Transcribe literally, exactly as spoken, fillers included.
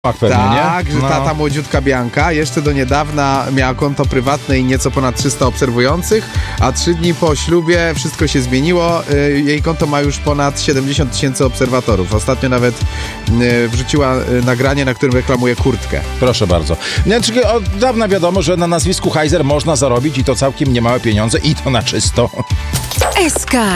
Pewnie, tak, nie? że No. ta, ta młodziutka Bianka jeszcze do niedawna miała konto prywatne i nieco ponad trzysta obserwujących, a trzy dni po ślubie wszystko się zmieniło. Jej konto ma już ponad siedemdziesiąt tysięcy obserwatorów. Ostatnio nawet wrzuciła nagranie, na którym reklamuje kurtkę. Proszę bardzo. Znaczy, od dawna wiadomo, że na nazwisku Heiser można zarobić i to całkiem niemałe pieniądze i to na czysto. S K.